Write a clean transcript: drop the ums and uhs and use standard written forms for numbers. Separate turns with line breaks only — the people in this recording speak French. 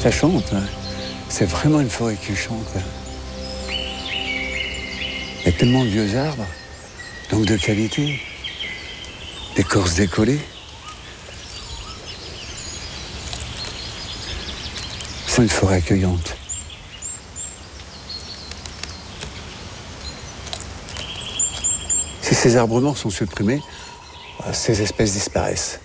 Ça chante, hein. C'est vraiment une forêt qui chante. Il y a tellement de vieux arbres, donc de qualité, d'écorce décollée. C'est une forêt accueillante. Si ces arbres morts sont supprimés, ces espèces disparaissent.